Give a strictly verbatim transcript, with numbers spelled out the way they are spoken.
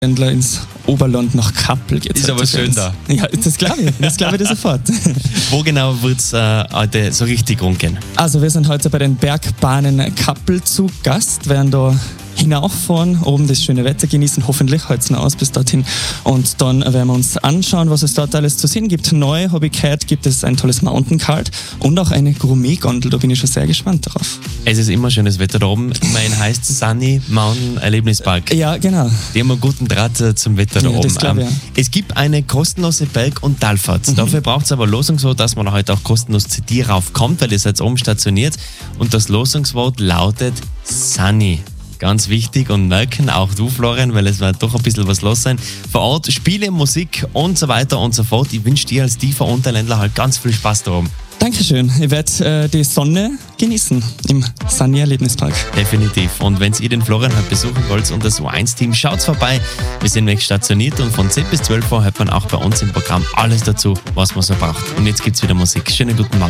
Händler ins Oberland nach Kappel geht. Ist aber schön da. Ja, das glaube ich. Das glaube ich dir sofort. Wo genau wird es äh, heute so richtig rumgehen? Also wir sind heute bei den Bergbahnen Kappel zu Gast, werden da hinauffahren, oben das schöne Wetter genießen, hoffentlich hält es noch aus bis dorthin. Und dann werden wir uns anschauen, was es dort alles zu sehen gibt. Neu, habe ich gehört, gibt es ein tolles Mountain Cart und auch eine Gourmet-Gondel. Da bin ich schon sehr gespannt drauf. Es ist immer schönes Wetter da oben. Immerhin heißt Sunny Mountain Erlebnispark. Ja, genau. Die haben einen guten Draht äh, zum Wetter da Ja, oben. das glaub ich, Ähm, ja. Es gibt eine kostenlose Berg- und Talfahrt. Mhm. Dafür braucht es aber Losung so, dass man heute auch kostenlos zu dir raufkommt, weil ihr seid oben stationiert. Und das Losungswort lautet Sunny. Ganz wichtig und merken, auch du, Florian, weil es wird doch ein bisschen was los sein. Vor Ort Spiele, Musik und so weiter und so fort. Ich wünsche dir als tiefer Unterländler halt ganz viel Spaß da oben. Dankeschön. Ich werde äh, die Sonne genießen im Sunny Erlebnispark. Definitiv. Und wenn ihr den Florian halt besuchen wollt und das U eins Team, schaut vorbei. Wir sind weg stationiert und von zehn bis zwölf Uhr hört man auch bei uns im Programm alles dazu, was man so braucht. Und jetzt gibt's wieder Musik. Schönen guten Morgen.